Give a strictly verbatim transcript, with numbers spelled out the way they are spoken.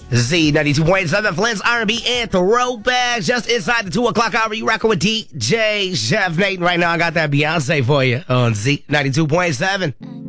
Z ninety-two point seven, Flint's R and B and throwbacks. Just inside the two o'clock hour, you rocking with D J Chef Nate. Right now, I got that Beyonce for you on Z ninety-two point seven.